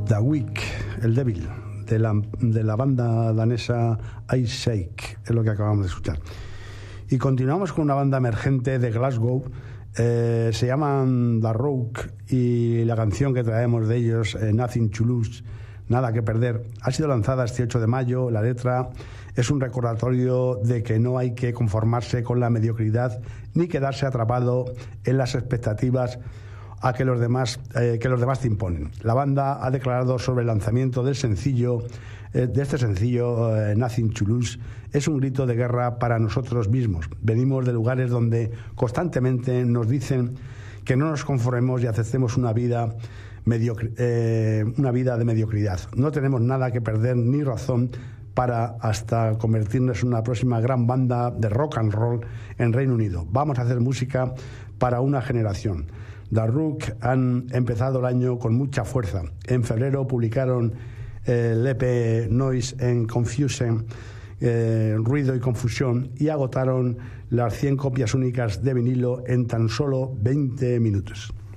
The Weak, el débil, de la banda danesa Ice Shake, es lo que acabamos de escuchar. Y continuamos con una banda emergente de Glasgow, se llaman The Rogue, y la canción que traemos de ellos, Nothing to Lose, Nada que Perder, ha sido lanzada este 8 de mayo. La letra es un recordatorio de que no hay que conformarse con la mediocridad ni quedarse atrapado en las expectativas a que los demás te imponen. La banda ha declarado sobre el lanzamiento del sencillo, Nothing to Lose, es un grito de guerra para nosotros mismos. Venimos de lugares donde constantemente nos dicen que no nos conformemos y aceptemos una vida de mediocridad. No tenemos nada que perder ni razón para hasta convertirnos en una próxima gran banda de rock and roll en Reino Unido. Vamos a hacer música para una generación. The Rook han empezado el año con mucha fuerza. En febrero publicaron el EP Noise and Confusion, Ruido y Confusión, y agotaron las 100 copias únicas de vinilo en tan solo 20 minutos.